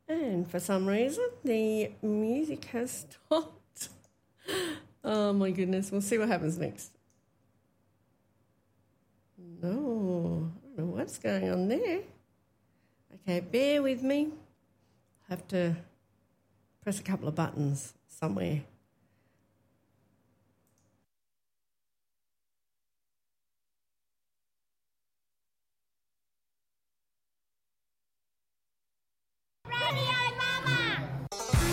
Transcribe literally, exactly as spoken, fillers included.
And for some reason, the music has stopped. Oh, my goodness. We'll see what happens next. No, I don't know what's going on there. Okay, bear with me. I have to press a couple of buttons somewhere.